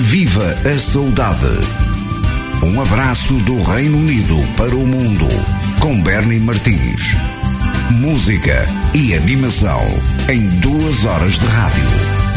Viva a saudade. Um abraço do Reino Unido para o mundo, com Bernie Martins. Música e animação em 2 horas de rádio.